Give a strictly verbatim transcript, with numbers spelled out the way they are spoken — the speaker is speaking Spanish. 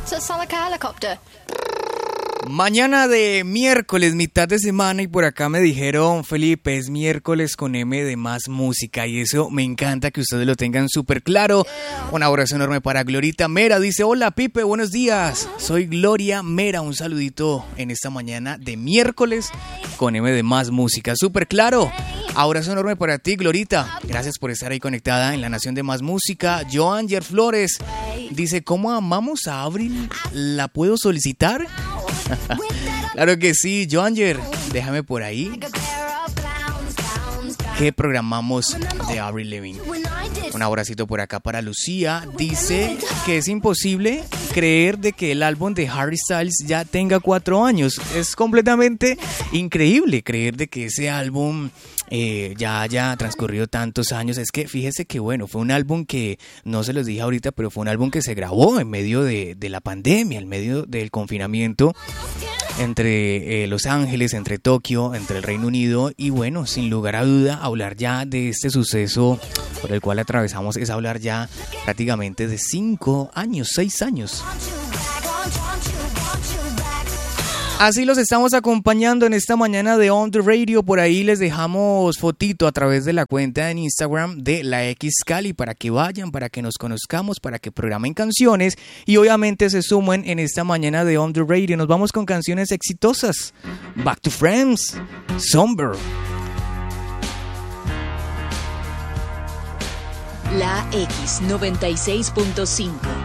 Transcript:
So it sounds like a helicopter. Mañana de miércoles, mitad de semana, y por acá me dijeron, Felipe, es miércoles con M de más música, y eso me encanta que ustedes lo tengan súper claro. Un abrazo enorme para Glorita Mera, dice, hola Pipe, buenos días, soy Gloria Mera, un saludito en esta mañana de miércoles con M de más música, súper claro. Abrazo enorme para ti, Glorita, gracias por estar ahí conectada en la Nación de Más Música. Joanger Flores dice, ¿cómo amamos a Avril? ¿La puedo solicitar? Claro que sí, Joanger, déjame por ahí. ¿Qué programamos de Avril Lavigne? Un abracito por acá para Lucía. Dice que es imposible creer de que el álbum de Harry Styles ya tenga cuatro años. Es completamente increíble creer de que ese álbum eh, ya haya transcurrido tantos años. Es que fíjese que bueno, fue un álbum que, no se los dije ahorita, pero fue un álbum que se grabó en medio de, de la pandemia, en medio del confinamiento entre eh, Los Ángeles, entre Tokio, entre el Reino Unido. Y bueno, sin lugar a duda, hablar ya de este suceso por el cual atravesamos es hablar ya prácticamente de cinco años, seis años. Así los estamos acompañando en esta mañana de On The Radio. Por ahí les dejamos fotito a través de la cuenta en Instagram de la X Cali para que vayan, para que nos conozcamos, para que programen canciones y obviamente se sumen en esta mañana de On The Radio. Nos vamos con canciones exitosas. Back to Friends, Somber. La X noventa y seis punto cinco.